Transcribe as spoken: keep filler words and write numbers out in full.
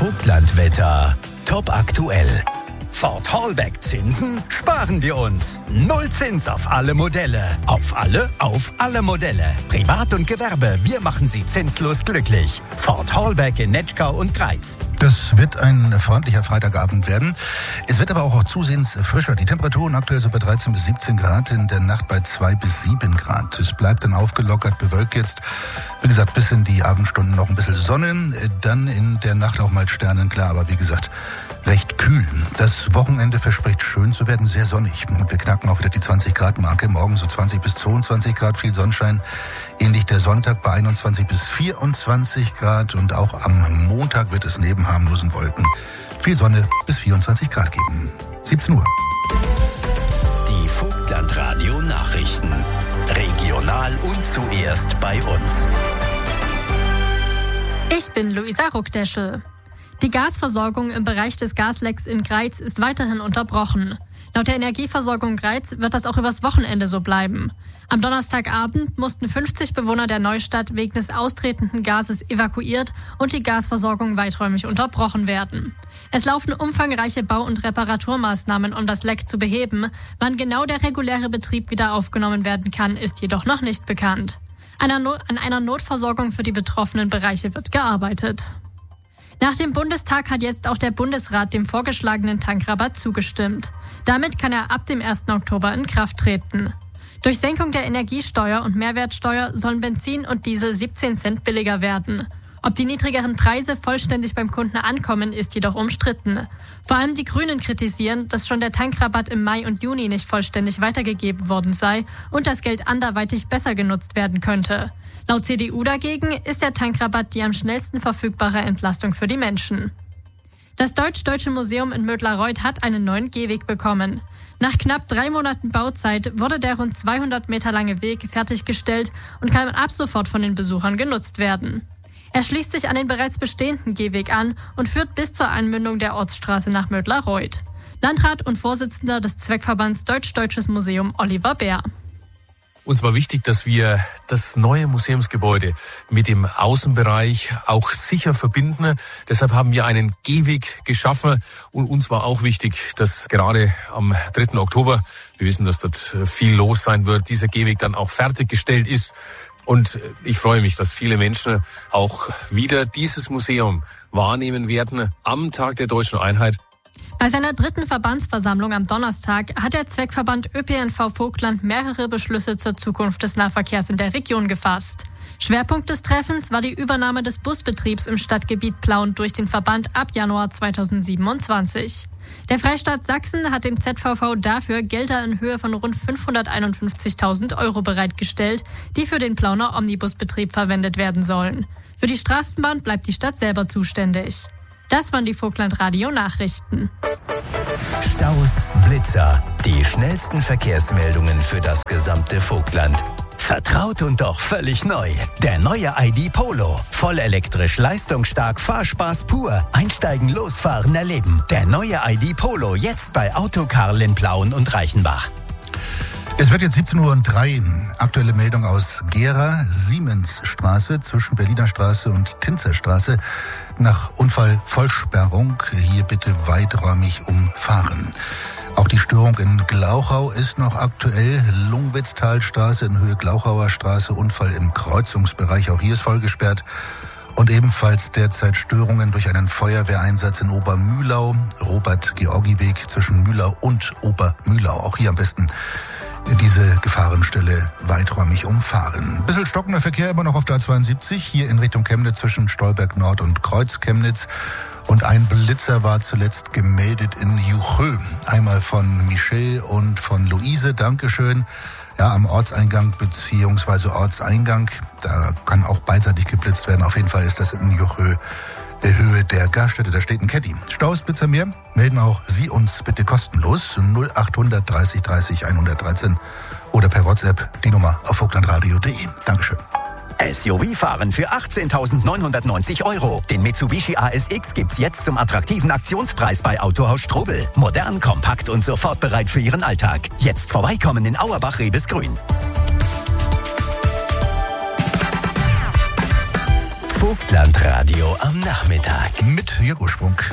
Vogtlandwetter. Top aktuell. Ford Hallback Zinsen sparen wir uns. Null Zins auf alle Modelle. Auf alle, auf alle Modelle. Privat und Gewerbe, wir machen Sie zinslos glücklich. Ford Hallback in Netschkau und Greiz. Das wird ein freundlicher Freitagabend werden. Es wird aber auch zusehends frischer. Die Temperaturen aktuell so bei dreizehn bis siebzehn Grad, in der Nacht bei zwei bis sieben Grad. Es bleibt dann aufgelockert, bewölkt jetzt. Wie gesagt, bis in die Abendstunden noch ein bisschen Sonne. Dann in der Nacht auch mal sternenklar, aber wie gesagt, recht kühl. Das Wochenende verspricht schön zu werden, sehr sonnig. Wir knacken auch wieder die zwanzig Grad Marke. Morgen so zwanzig bis zweiundzwanzig Grad, viel Sonnenschein. Ähnlich der Sonntag bei einundzwanzig bis vierundzwanzig Grad. Und auch am Montag wird es neben harmlosen Wolken viel Sonne bis vierundzwanzig Grad geben. siebzehn Uhr. Die Vogtlandradio Nachrichten. Regional und zuerst bei uns. Ich bin Luisa Ruckdeschel. Die Gasversorgung im Bereich des Gaslecks in Greiz ist weiterhin unterbrochen. Laut der Energieversorgung Greiz wird das auch übers Wochenende so bleiben. Am Donnerstagabend mussten fünfzig Bewohner der Neustadt wegen des austretenden Gases evakuiert und die Gasversorgung weiträumig unterbrochen werden. Es laufen umfangreiche Bau- und Reparaturmaßnahmen, um das Leck zu beheben. Wann genau der reguläre Betrieb wieder aufgenommen werden kann, ist jedoch noch nicht bekannt. An einer Notversorgung für die betroffenen Bereiche wird gearbeitet. Nach dem Bundestag hat jetzt auch der Bundesrat dem vorgeschlagenen Tankrabatt zugestimmt. Damit kann er ab dem ersten Oktober in Kraft treten. Durch Senkung der Energiesteuer und Mehrwertsteuer sollen Benzin und Diesel siebzehn Cent billiger werden. Ob die niedrigeren Preise vollständig beim Kunden ankommen, ist jedoch umstritten. Vor allem die Grünen kritisieren, dass schon der Tankrabatt im Mai und Juni nicht vollständig weitergegeben worden sei und das Geld anderweitig besser genutzt werden könnte. Laut C D U dagegen ist der Tankrabatt die am schnellsten verfügbare Entlastung für die Menschen. Das Deutsch-Deutsche Museum in Mödlareuth hat einen neuen Gehweg bekommen. Nach knapp drei Monaten Bauzeit wurde der rund zweihundert Meter lange Weg fertiggestellt und kann ab sofort von den Besuchern genutzt werden. Er schließt sich an den bereits bestehenden Gehweg an und führt bis zur Einmündung der Ortsstraße nach Mödlareuth. Landrat und Vorsitzender des Zweckverbands Deutsch-Deutsches Museum Oliver Bär. Uns war wichtig, dass wir das neue Museumsgebäude mit dem Außenbereich auch sicher verbinden. Deshalb haben wir einen Gehweg geschaffen und uns war auch wichtig, dass gerade am dritten Oktober, wir wissen, dass dort viel los sein wird, dieser Gehweg dann auch fertiggestellt ist. Und ich freue mich, dass viele Menschen auch wieder dieses Museum wahrnehmen werden am Tag der Deutschen Einheit. Bei seiner dritten Verbandsversammlung am Donnerstag hat der Zweckverband Ö P N V Vogtland mehrere Beschlüsse zur Zukunft des Nahverkehrs in der Region gefasst. Schwerpunkt des Treffens war die Übernahme des Busbetriebs im Stadtgebiet Plauen durch den Verband ab Januar zweitausendsiebenundzwanzig. Der Freistaat Sachsen hat dem Z V V dafür Gelder in Höhe von rund fünfhunderteinundfünfzigtausend Euro bereitgestellt, die für den Plauner Omnibusbetrieb verwendet werden sollen. Für die Straßenbahn bleibt die Stadt selber zuständig. Das waren die Vogtlandradio-Nachrichten. Staus, Blitzer, die schnellsten Verkehrsmeldungen für das gesamte Vogtland. Vertraut und doch völlig neu. Der neue I D Polo. Voll elektrisch, leistungsstark, Fahrspaß pur. Einsteigen, losfahren, erleben. Der neue I D Polo, jetzt bei Autokarl in Plauen und Reichenbach. Es wird jetzt siebzehn Uhr drei. Aktuelle Meldung aus Gera, Siemensstraße zwischen Berliner Straße und Tinzerstraße. Nach Unfall Vollsperrung. Hier bitte weiträumig umfahren. Auch die Störung in Glauchau ist noch aktuell. Lungwitztalstraße in Höhe Glauchauer Straße. Unfall im Kreuzungsbereich. Auch hier ist voll gesperrt. Und ebenfalls derzeit Störungen durch einen Feuerwehreinsatz in Obermühlau. Robert-Georgi-Weg zwischen Mühlau und Obermühlau. Auch hier am besten diese Gefahrenstelle weiträumig umfahren. Ein bisschen stockender Verkehr immer noch auf der A zweiundsiebzig, hier in Richtung Chemnitz zwischen Stolberg Nord und Kreuz Chemnitz. Und ein Blitzer war zuletzt gemeldet in Juchö. Einmal von Michelle und von Luise, Dankeschön. Ja, am Ortseingang bzw. Ortseingang, da kann auch beidseitig geblitzt werden. Auf jeden Fall ist das in Juchö Höhe der Gaststätte, da steht ein Caddy. Staus, Blitzer mehr, melden auch Sie uns bitte kostenlos null achthundert dreißig dreißig hundertdreizehn oder per WhatsApp die Nummer auf vogtlandradio punkt de. Dankeschön. S U V fahren für achtzehntausendneunhundertneunzig Euro. Den Mitsubishi A S X gibt's jetzt zum attraktiven Aktionspreis bei Autohaus Strobel. Modern, kompakt und sofort bereit für Ihren Alltag. Jetzt vorbeikommen in Auerbach, Rebesgrün. Vogtlandradio am Nachmittag. Mit Jörg Ursprung.